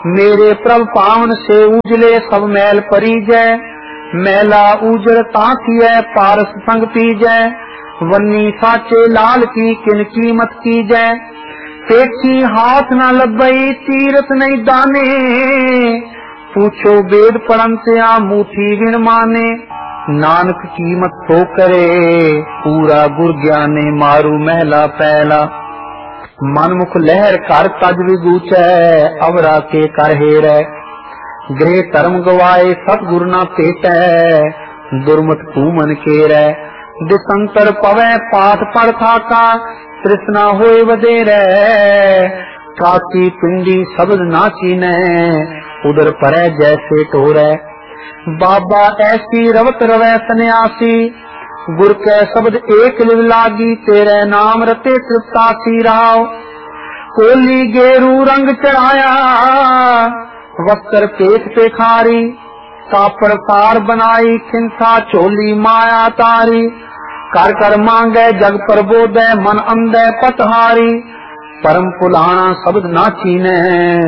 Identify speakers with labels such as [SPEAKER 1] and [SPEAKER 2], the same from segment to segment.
[SPEAKER 1] मेरे प्रभ पावन से उजले सब मैल परी जय, मैला उजर ताकी है पारस संग पी जय, वन्नी साचे लाल की किन कीमत की जय, पेखी हाथ न लबई तीरथ नहीं दाने, पूछो वेद पढ़न से आ मुठी विण माने, नानक कीमत तो करे पूरा गुर ज्ञाने, मारू महला पहला मनमुख लहर कर तज विगूचै, अवरा के कर हेरै, गृह धर्म गवाए सतगुरु ना भेटै, दुर्मत कूमन केरै, दिसंतर पवै पाठ पढ़ थाका, तृष्णा होए वधेरै, काची पिंडी शब्द ना चीनै, उधर परै जैसे टोरै, बाबा ऐसी रवत रवै सन्यासी, गुर कै शब्द एक लिव लागी, तेरे नाम रते तृप्तासी राव, कोली गेरू रंग चढ़ाया, वस्त्र पेट पे खारी, कापड़ सार बनाई, खिंसा चोली माया तारी, कर कर मांगे जग पर बोधे, मन अंधे पतहारी, परम पुलाना शब्द ना चीने,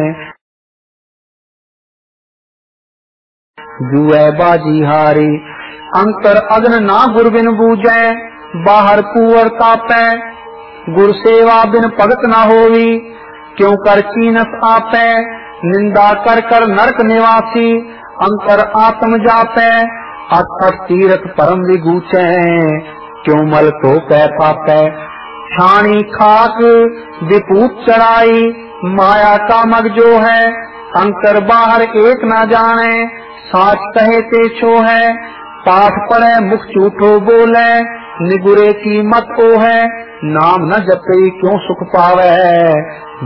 [SPEAKER 1] जुए बाजी हारी, अंतर अग्न ना गुर बिन बूझै, बाहर कुंवर तापै, गुर सेवा बिन भगत ना होवी, क्यों कर कीनस आपै, निंदा कर कर नरक निवासी, अंतर आत्म जापै, अठ तीरथ परम विगूचै, क्यों मल तो पै पापै, छाणी खाक विपूत चढ़ाई, माया का मग जो है, अंतर बाहर एक ना जाने, साच कहे ते छो है, पाठ पढ़े मुख झूठो बोले, निगुरे की मत ओ है, नाम न जपे क्यों सुख पावे,